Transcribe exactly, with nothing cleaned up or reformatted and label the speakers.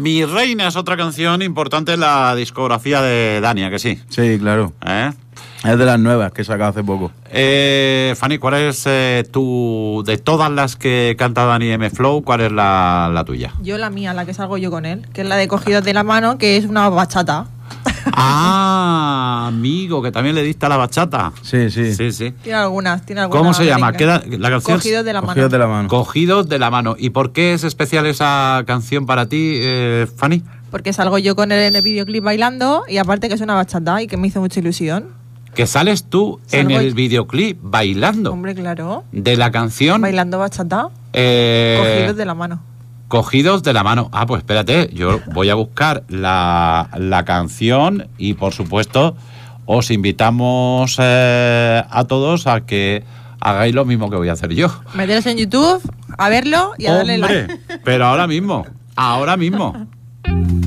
Speaker 1: Mi Reina es otra canción importante en la discografía de Dani, ¿a que sí?
Speaker 2: Sí, claro.
Speaker 1: ¿Eh?
Speaker 2: Es de las nuevas que he sacado hace poco.
Speaker 1: Eh, Fanny, ¿cuál es eh, tu... de todas las que canta Dani M. Flow, cuál es la, la tuya?
Speaker 3: Yo la mía, la que salgo yo con él, que es la de Cogidos de la Mano, que es una bachata.
Speaker 1: Ah, amigo, que también le diste a la bachata.
Speaker 2: Sí, sí.
Speaker 1: Sí, sí.
Speaker 3: Tiene algunas, tiene algunas.
Speaker 1: ¿Cómo se llama?
Speaker 3: merengue.
Speaker 1: ¿Qué da- la canción?
Speaker 3: Cogidos de la
Speaker 2: Cogidos
Speaker 3: Mano.
Speaker 2: de la mano.
Speaker 1: Cogidos de la mano. ¿Y por qué es especial esa canción para ti, eh, Fanny?
Speaker 3: Porque salgo yo con él en el videoclip bailando y aparte que es una bachata y que me hizo mucha ilusión.
Speaker 1: Que sales tú en
Speaker 3: Salgo
Speaker 1: el
Speaker 3: yo.
Speaker 1: videoclip bailando
Speaker 3: Hombre, claro.
Speaker 1: de la canción
Speaker 3: Bailando bachata,
Speaker 1: eh,
Speaker 3: cogidos de la mano.
Speaker 1: Cogidos de la mano. Ah, pues espérate, yo voy a buscar la, la canción y por supuesto os invitamos eh, a todos a que hagáis lo mismo que voy a hacer yo.
Speaker 3: Meteros en YouTube, a verlo y a darle
Speaker 1: Hombre,
Speaker 3: like.
Speaker 1: pero ahora mismo, ahora mismo.